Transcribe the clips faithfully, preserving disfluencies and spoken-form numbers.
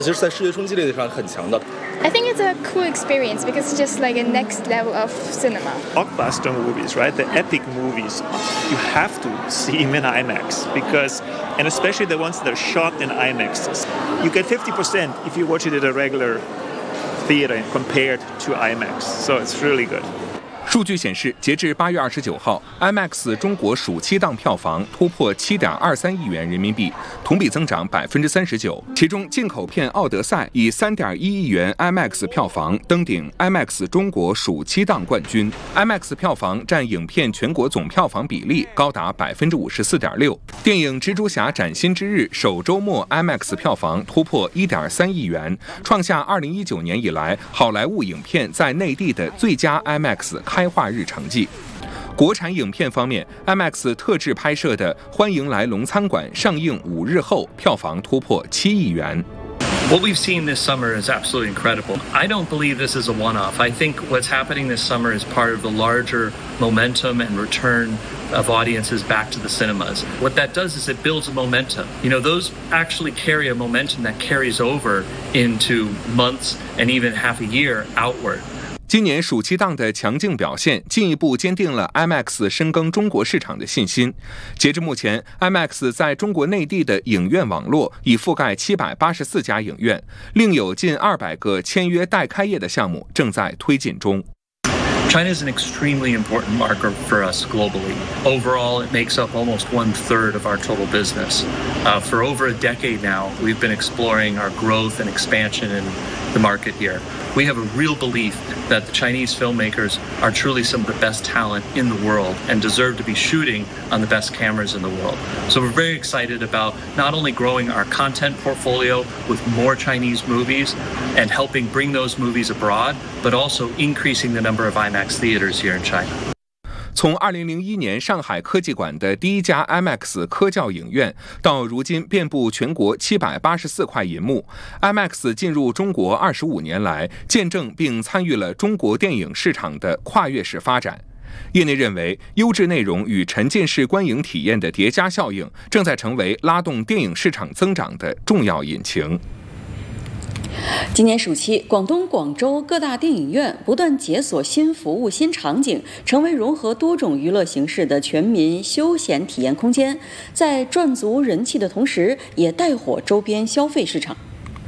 其实在视觉冲击力上很强的。 I think it's a cool experience because it's just like a next level of cinema. Blockbuster movies, right? The epic movies, you have to see them in IMAX because, and especially the ones that are shot in IMAX, you get fifty percent if you watch it at a regular theater compared to IMAX. So it's really good. 数据显示，截至八月二十九号 ，IMAX 中国暑期档票房突破七点二三亿元人民币，同比增长百分之三十九。其中，进口片《奥德赛》以三点一亿元 IMAX 票房登顶 IMAX 中国暑期档冠军。IMAX 票房占影片全国总票房比例高达百分之五十四点六。电影《蜘蛛侠：崭新之日》首周末 IMAX 票房突破一点三亿元，创下二零一九年以来好莱坞影片在内地的最佳 IMAX 开画日成绩。国产影片方面 ，IMAX 特制拍摄的《欢迎来龙餐馆》上映五日后，票房突破七亿元。 What we've seen this summer is absolutely incredible. I don't believe this is a one-off. I think what's happening this summer is part of the larger momentum and return of audiences back to the cinemas. What that does is it builds a momentum. You know, those actually carry a momentum that carries over into months and even half a year outward. 今年暑期档的强劲表现，进一步坚定了 IMAX 深耕中国市场的信心。截至目前 ，IMAX 在中国内地的影院网络已覆盖七百八十四家影院，另有近二百个签约待开业的项目正在推进中。 China is an extremely important market for us globally. Overall, it makes up almost one third of our total business. Uh, for over a decade now, we've been exploring our growth and expansion in the market here. We have a real belief that the Chinese filmmakers are truly some of the best talent in the world and deserve to be shooting on the best cameras in the world. So we're very excited about not only growing our content portfolio with more Chinese movies and helping bring those movies abroad, but also increasing the number of IMAX theaters here in China. 从二零零一年上海科技馆的第一家 IMAX 科教影院，到如今遍布全国七百八十四块银幕 ，IMAX 进入中国二十五年来，见证并参与了中国电影市场的跨越式发展。业内认为，优质内容与沉浸式观影体验的叠加效应，正在成为拉动电影市场增长的重要引擎。 今年暑期，广东广州各大电影院不断解锁新服务、新场景，成为融合多种娱乐形式的全民休闲体验空间，在赚足人气的同时，也带火周边消费市场。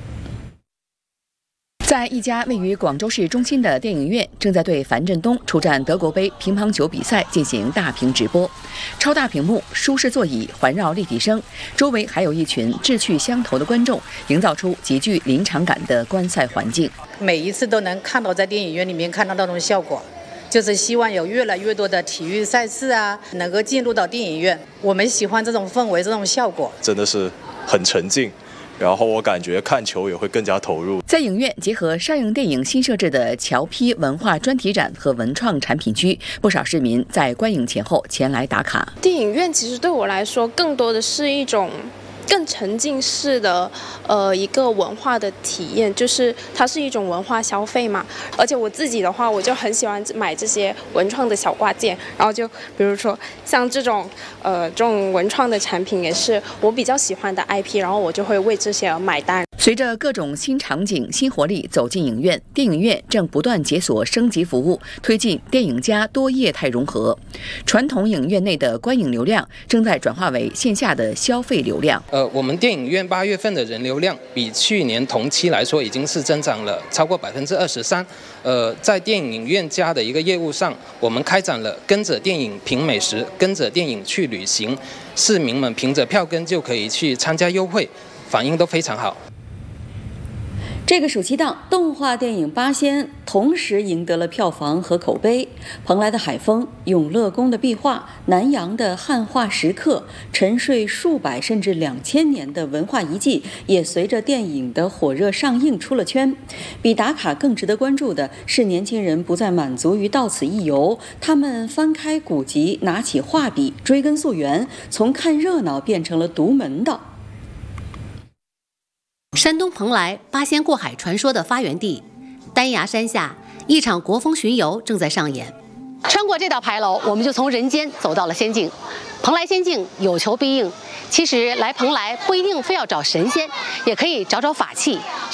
在一家位于广州市中心的电影院，正在对樊振东出战德国杯乒乓球比赛进行大屏直播。超大屏幕、舒适座椅环绕立体声，周围还有一群志趣相投的观众，营造出极具临场感的观赛环境。 每一次都能看到在电影院里面看到那种效果，就是希望有越来越多的体育赛事啊，能够进入到电影院。我们喜欢这种氛围，这种效果， 真的是很沉浸。然后我感觉看球也会更加投入。 在影院结合上映电影新设置的侨批文化专题展和文创产品区，不少市民在观影前后前来打卡。 电影院其实对我来说，更多的是一种更沉浸式的呃一个文化的体验，就是它是一种文化消费嘛。而且我自己的话，我就很喜欢买这些文创的小挂件，然后就比如说像这种呃这种文创的产品，也是我比较喜欢的 I P， 然后我就会为这些而买单。 随着各种新场景、新活力走进影院，电影院正不断解锁升级服务，推进电影加多业态融合。传统影院内的观影流量正在转化为线下的消费流量。 呃，我们电影院八月份的人流量比去年同期来说，已经是增长了超过百分之二十三。呃，在电影院加的一个业务上，我们开展了跟着电影品美食，跟着电影去旅行，市民们凭着票根就可以去参加优惠，反应都非常好。 这个暑期档，动画电影《八仙》同时赢得了票房和口碑。蓬莱的海风、永乐宫的壁画、南洋的汉画石刻，沉睡数百甚至两千年的文化遗迹，也随着电影的火热上映出了圈。比打卡更值得关注的是，年轻人不再满足于到此一游，他们翻开古籍，拿起画笔，追根溯源，从看热闹变成了独门道。 山东蓬莱八仙过海传说的发源地，丹崖山下，一场国风巡游正在上演。穿过这道牌楼，我们就从人间走到了仙境。 蓬莱仙境有求必应，其实来蓬莱不一定非要找神仙，也可以找找法器。